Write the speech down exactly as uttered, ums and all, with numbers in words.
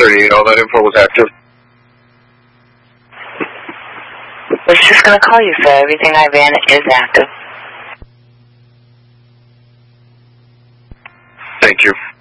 thirty-eight. All that info was active. I was just going to call you, sir. Everything I ran is active. Thank you.